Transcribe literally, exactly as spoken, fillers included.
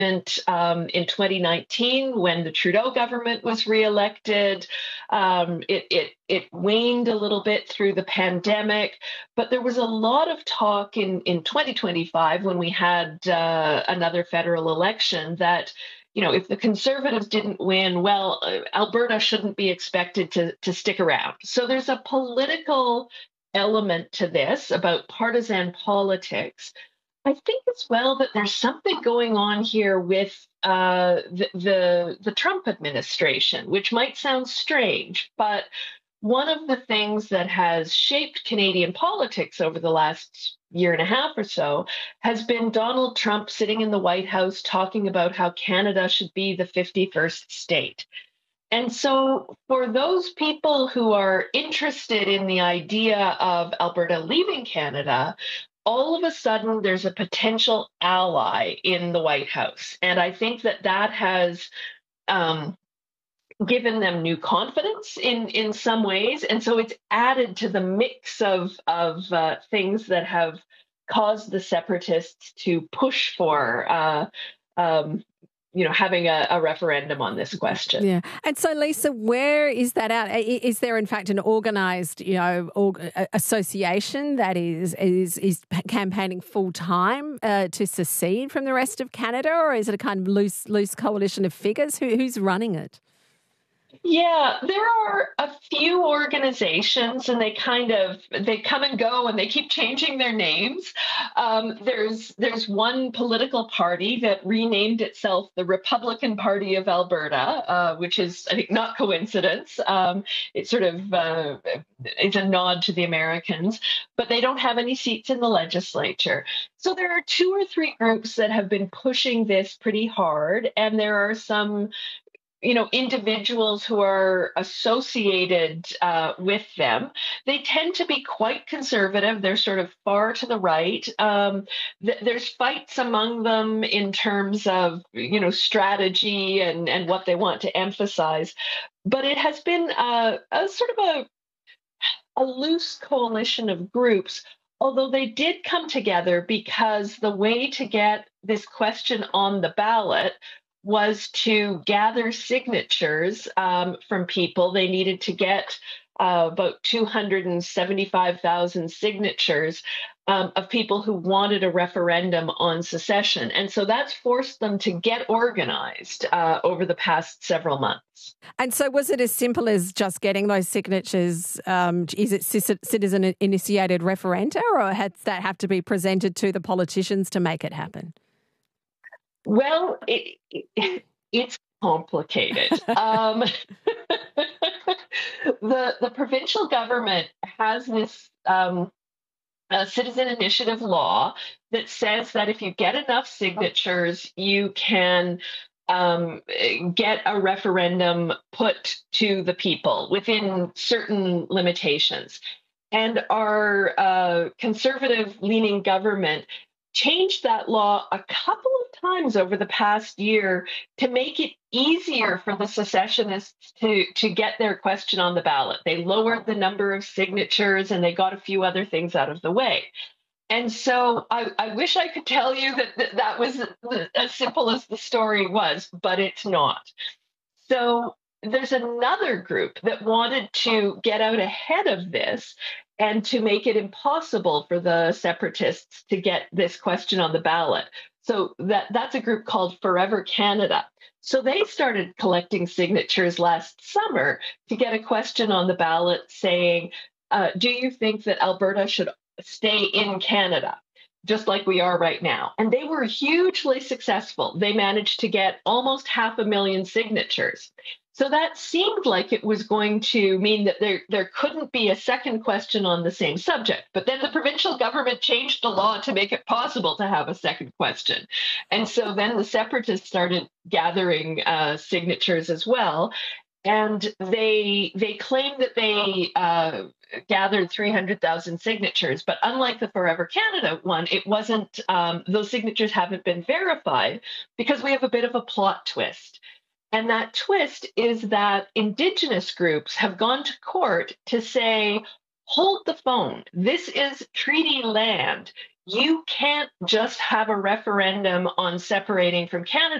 um, in twenty nineteen when the Trudeau government was reelected. Um, it, it, it waned a little bit through the pandemic, but there was a lot of talk in, in twenty twenty-five when we had uh, another federal election that, you know, if the Conservatives didn't win, well, uh, Alberta shouldn't be expected to, to stick around. So there's a political element to this about partisan politics. I think as well that there's something going on here with uh, the, the the Trump administration, which might sound strange, but one of the things that has shaped Canadian politics over the last year and a half or so has been Donald Trump sitting in the White House talking about how Canada should be the fifty-first state. And so, for those people who are interested in the idea of Alberta leaving Canada, all of a sudden there's a potential ally in the White House. And I think that that has um, given them new confidence in, in some ways. And so it's added to the mix of, of uh, things that have caused the separatists to push for uh, um, you know, having a, a referendum on this question. Yeah. And so, Lisa, where is that out? Is there, in fact, an organised, you know, org- association that is is is campaigning full time uh, to secede from the rest of Canada, or is it a kind of loose loose coalition of figures? Who, who's running it? Yeah, there are a few organizations, and they kind of they come and go, and they keep changing their names. Um, there's there's one political party that renamed itself the Republican Party of Alberta, uh, which is, I think, not coincidence. Um, it sort of uh, is a nod to the Americans, but they don't have any seats in the legislature. So there are two or three groups that have been pushing this pretty hard, and there are some, you know, individuals who are associated uh, with them. They tend to be quite conservative. They're sort of far to the right. Um, th- there's fights among them in terms of, you know, strategy and, and what they want to emphasize. But it has been a, a sort of a, a loose coalition of groups, although they did come together because the way to get this question on the ballot was to gather signatures um, from people. They needed to get uh, about two hundred seventy-five thousand signatures um, of people who wanted a referendum on secession. And so that's forced them to get organized uh, over the past several months. And so was it as simple as just getting those signatures? Um, is it citizen-initiated referenda, or has that have to be presented to the politicians to make it happen? Well, it, it, it's complicated. um, the the provincial government has this um, uh, citizen initiative law that says that if you get enough signatures, you can um, get a referendum put to the people within certain limitations. And our uh, conservative-leaning government changed that law a couple of times over the past year to make it easier for the secessionists to, to get their question on the ballot. They lowered the number of signatures, and they got a few other things out of the way. And so I, I wish I could tell you that, that that was as simple as the story was, but it's not. So there's another group that wanted to get out ahead of this and to make it impossible for the separatists to get this question on the ballot. So that, that's a group called Forever Canada. So they started collecting signatures last summer to get a question on the ballot saying, uh, do you think that Alberta should stay in Canada, just like we are right now? And they were hugely successful. They managed to get almost half a million signatures. So that seemed like it was going to mean that there, there couldn't be a second question on the same subject. But then the provincial government changed the law to make it possible to have a second question. And so then the separatists started gathering uh, signatures as well. And they they claim that they uh, gathered three hundred thousand signatures. But unlike the Forever Canada one, it wasn't, um, those signatures haven't been verified because we have a bit of a plot twist. And that twist is that Indigenous groups have gone to court to say, hold the phone. This is treaty land. you can't just have a referendum on separating from Canada